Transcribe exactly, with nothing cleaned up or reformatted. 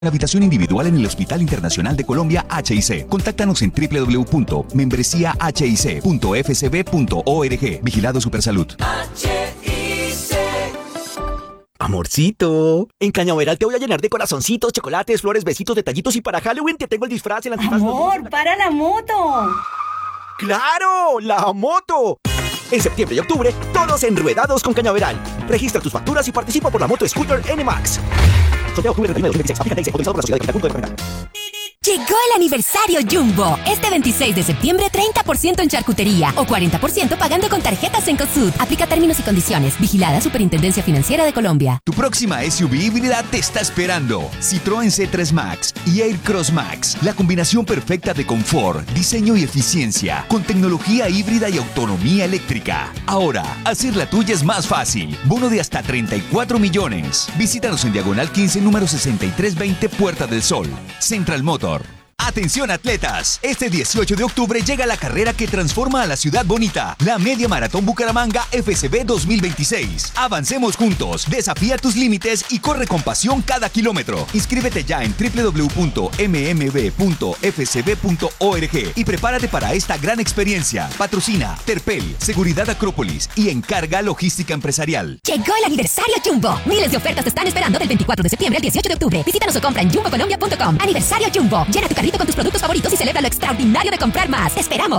Habitación individual en el Hospital Internacional de Colombia H I C. Contáctanos en doble u doble u doble u punto membresía h i c punto f c b punto org. Vigilado Supersalud. H I C. Amorcito, en Cañaveral te voy a llenar de corazoncitos, chocolates, flores, besitos, detallitos y para Halloween te tengo el disfraz, el antifaz. Amor, para la moto. ¡Claro! ¡La moto! En septiembre y octubre, todos enruedados con Cañaveral. Registra tus facturas y participa por la moto Scooter N MAX. Sorteo octubre treinta y nueve de dos mil veintiséis. Aplica autorizado por la Sociedad de Punto de Referencia. Llegó el aniversario Jumbo. Este veintiséis de septiembre, treinta por ciento en charcutería o cuarenta por ciento pagando con tarjetas en Cosud. Aplica términos y condiciones. Vigilada Superintendencia Financiera de Colombia. Tu próxima S U V híbrida te está esperando. Citroën C tres Max y Aircross Max. La combinación perfecta de confort, diseño y eficiencia, con tecnología híbrida y autonomía eléctrica. Ahora, hacer la tuya es más fácil. Bono de hasta treinta y cuatro millones. Visítanos en Diagonal quince, número sesenta y tres veinte, Puerta del Sol. Central Motor. Atención atletas, este dieciocho de octubre llega la carrera que transforma a la ciudad bonita, la Media Maratón Bucaramanga F C B dos mil veintiséis. Avancemos juntos, desafía tus límites y corre con pasión cada kilómetro. Inscríbete ya en doble u doble u doble u punto m m b punto f c b punto org y prepárate para esta gran experiencia. Patrocina Terpel, Seguridad Acrópolis y Encarga Logística Empresarial. Llegó el aniversario Jumbo. Miles de ofertas te están esperando del veinticuatro de septiembre al dieciocho de octubre. Visítanos o compra en jumbo colombia punto com. Aniversario Jumbo. Llena tu carrito con tus productos favoritos y celebra lo extraordinario de comprar más. ¡Te esperamos!